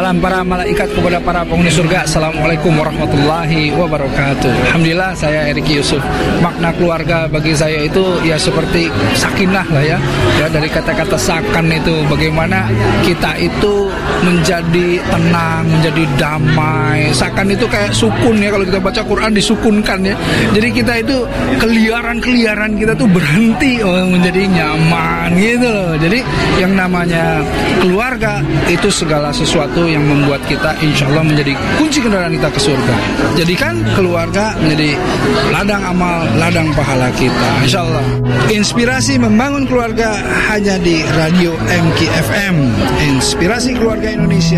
Salam para malaikat kepada para penghuni surga. Assalamualaikum warahmatullahi wabarakatuh. Alhamdulillah, saya Erik Yusuf. Makna keluarga bagi saya itu ya seperti sakinah lah ya. Ya, dari kata-kata sakan itu, bagaimana kita itu menjadi tenang, menjadi damai. Sakan itu kayak sukun ya, kalau kita baca Quran disukunkan ya. Jadi kita itu keliaran kita tuh berhenti, menjadi nyaman gitu loh. Jadi yang namanya keluarga itu segala sesuatu yang membuat kita insya Allah menjadi kunci kendaraan kita ke surga. Jadikan keluarga menjadi ladang amal, ladang pahala kita, insya Allah. Inspirasi membangun keluarga hanya di Radio MKFM, Inspirasi Keluarga Indonesia.